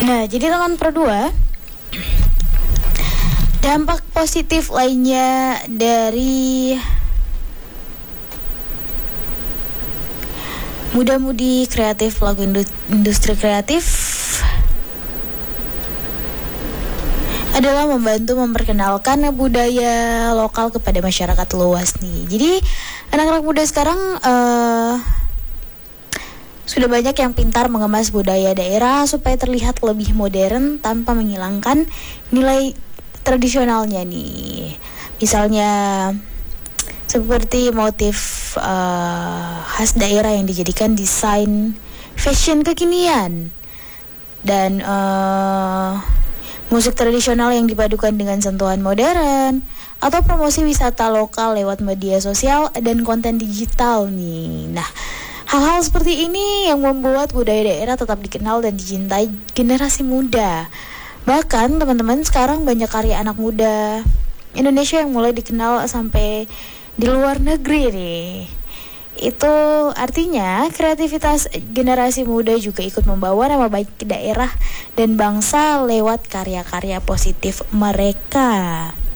Nah, jadi teman Pro 2, dampak positif lainnya dari muda-mudi kreatif, pelaku industri kreatif adalah membantu memperkenalkan budaya lokal kepada masyarakat luas nih. Jadi anak-anak muda sekarang sudah banyak yang pintar mengemas budaya daerah supaya terlihat lebih modern tanpa menghilangkan nilai tradisionalnya nih. Misalnya seperti motif khas daerah yang dijadikan desain fashion kekinian, dan musik tradisional yang dipadukan dengan sentuhan modern, atau promosi wisata lokal lewat media sosial dan konten digital nih. Nah, hal-hal seperti ini yang membuat budaya daerah tetap dikenal dan dicintai generasi muda. Bahkan teman-teman, sekarang banyak karya anak muda Indonesia yang mulai dikenal sampai di luar negeri nih. Itu artinya kreativitas generasi muda juga ikut membawa nama baik daerah dan bangsa lewat karya-karya positif mereka.